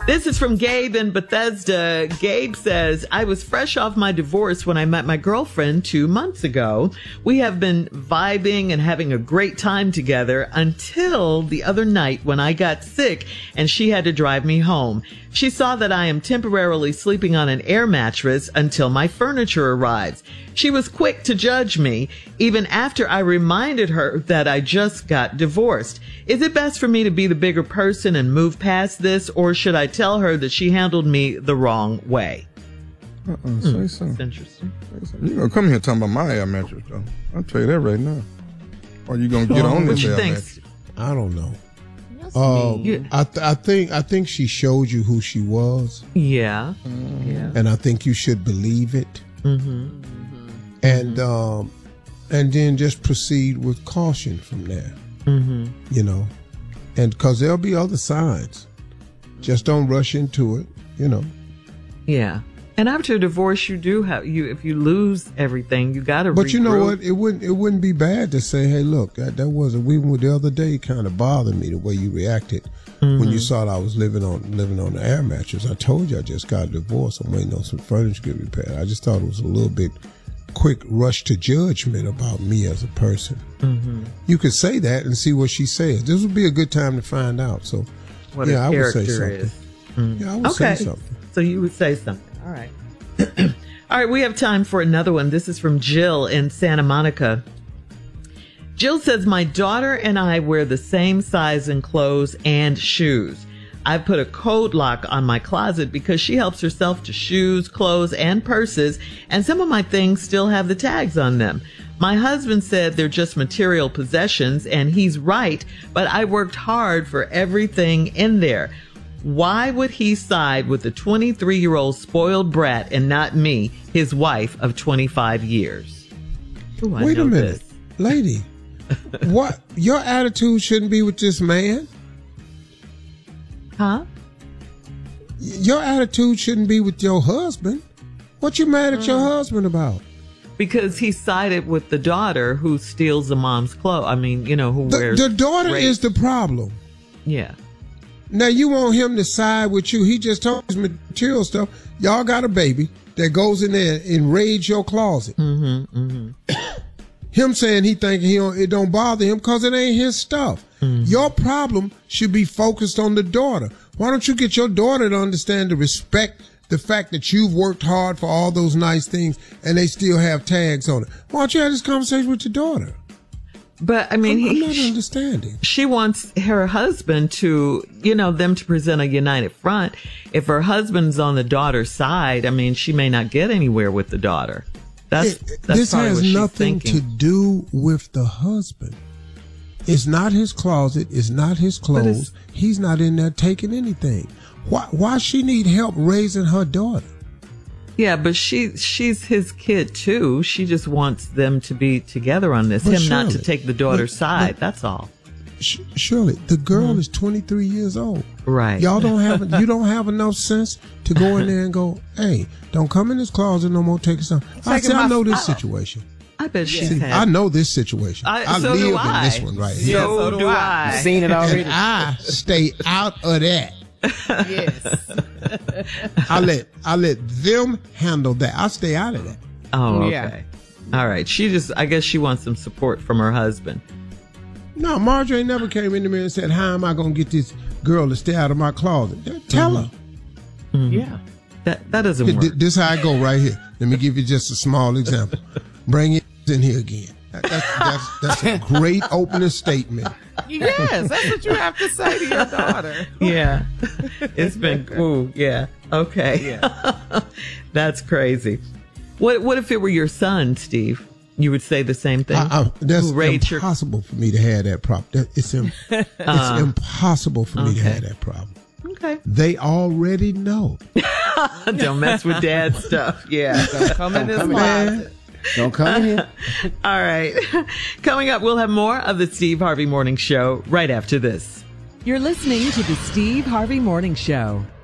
This is from Gabe in Bethesda. Gabe says, I was fresh off my divorce when I met my girlfriend 2 months ago. We have been vibing and having a great time together until the other night when I got sick and she had to drive me home. She saw that I am temporarily sleeping on an air mattress until my furniture arrives. She was quick to judge me, even after I reminded her that I just got divorced. Is it best for me to be the bigger person and move past this, or should I tell her that she handled me the wrong way? Say so. That's interesting. You gonna come here talking about my air mattress, though. I'll tell you that right now. Or you gonna get on this air mattress? I don't know. I think she showed you who she was. Yeah. Yeah. And I think you should believe it. Mm-hmm. And then just proceed with caution from there. Mm-hmm. You know, and because there'll be other signs. Just don't rush into it. You know. Yeah. And after a divorce, you do have if you lose everything, you got to. But you know what? It wouldn't be bad to say, hey, look, that wasn't. We were the other day kind of bothered me the way you reacted when you saw that I was living on the air mattress. I told you I just got a divorce. I'm waiting on some furniture to get repaired. I just thought it was a little bit quick rush to judgment about me as a person. Mm-hmm. You could say that and see what she says. This would be a good time to find out. So, I would say something. Yeah, I would say something. So you would say something. All right. All right, we have time for another one. This is from Jill in Santa Monica. Jill says, my daughter and I wear the same size in clothes and shoes. I put a code lock on my closet because she helps herself to shoes, clothes, and purses, and some of my things still have the tags on them. My husband said they're just material possessions, and he's right, but I worked hard for everything in there. Why would he side with the 23-year-old spoiled brat and not me, his wife of 25 years? Ooh, Wait a minute, lady. What? Your attitude shouldn't be with this man? Huh? Your attitude shouldn't be with your husband. What you mad at your husband about? Because he sided with the daughter who steals the mom's clothes. I mean, who wears... The daughter is the problem. Yeah. Now, you want him to side with you. He just told his material stuff. Y'all got a baby that goes in there and raids your closet. Mm-hmm, mm-hmm. Him saying he thinking it don't bother him because it ain't his stuff. Mm-hmm. Your problem should be focused on the daughter. Why don't you get your daughter to understand, to respect the fact that you've worked hard for all those nice things and they still have tags on it? Why don't you have this conversation with your daughter? But I mean, I'm not understanding. She wants her husband to, them to present a united front. If her husband's on the daughter's side, I mean, she may not get anywhere with the daughter. This has nothing to do with the husband. It's not his closet. It's not his clothes. He's not in there taking anything. Why she need help raising her daughter? Yeah, but she's his kid too. She just wants them to be together on this. Him not to take the daughter's side. That's all. Shirley, the girl is 23 years old. Right. You don't have enough sense to go in there and go, hey, don't come in this closet no more. Take something. I know this situation. I bet she's had. I know this situation. I live in this one right here. So do I. I've seen it already. And I stay out of that. Yes. I let them handle that. I stay out of that. Oh, okay. Yeah. All right. I guess she wants some support from her husband. No, Marjorie never came in to me and said, how am I going to get this girl to stay out of my closet? Tell her. Mm-hmm. Yeah. That doesn't work. This is how I go right here. Let me give you just a small example. Bring it in here again. That's a great opening statement. Yes, that's what you have to say to your daughter. Yeah. It's been cool. Yeah. Okay. Yeah. That's crazy. What if it were your son, Steve? You would say the same thing? That's impossible for me to have that problem. It's impossible for me to have that problem. Okay. They already know. Don't mess with dad's stuff. Yeah. Don't come in this closet. Don't come in here. All right. Coming up, we'll have more of the Steve Harvey Morning Show right after this. You're listening to the Steve Harvey Morning Show.